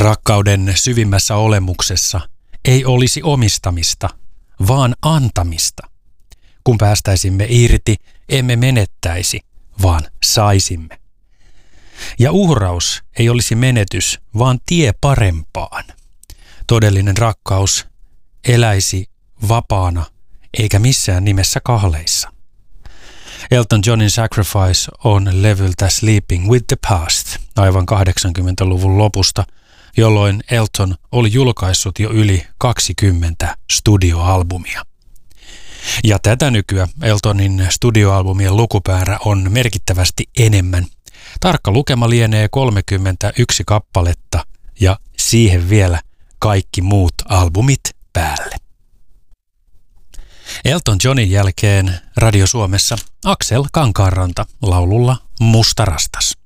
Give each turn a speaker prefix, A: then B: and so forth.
A: Rakkauden syvimmässä olemuksessa ei olisi omistamista, vaan antamista. Kun päästäisimme irti, emme menettäisi, vaan saisimme. Ja uhraus ei olisi menetys, vaan tie parempaan. Todellinen rakkaus eläisi vapaana, eikä missään nimessä kahleissa. Elton Johnin Sacrifice on levyltä Sleeping with the Past, aivan 80-luvun lopusta, jolloin Elton oli julkaissut jo yli 20 studioalbumia. Ja tätä nykyä Eltonin studioalbumien lukumäärä on merkittävästi enemmän. Tarkka lukema lienee 31 kappaletta ja siihen vielä kaikki muut albumit päälle. Elton Johnin jälkeen Radio Suomessa Aksel Kankaanranta laululla Musta rastas.